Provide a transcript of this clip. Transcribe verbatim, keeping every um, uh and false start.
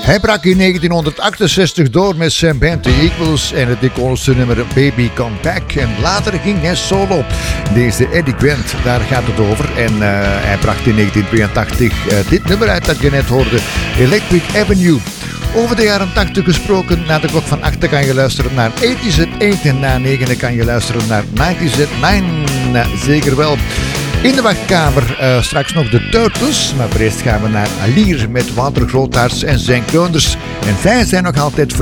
Hij brak in negentienhonderdachtenzestig door met zijn band The Eagles en het iconische nummer Baby Come Back. En later ging hij solo. Deze Eddie Grant, daar gaat het over. En uh, hij bracht in negentien tweeëntachtig uh, dit nummer uit dat je net hoorde, Electric Avenue. Over de jaren tachtig gesproken, na de klok van acht kan je luisteren naar tachtig at eight en na negen kan je luisteren naar negentig at nine. Uh, zeker wel. In de wachtkamer uh, straks nog de Turtles, maar voor eerst gaan we naar Alier met Wouter Grootaerts en zijn Kleunders. En zij zijn nog altijd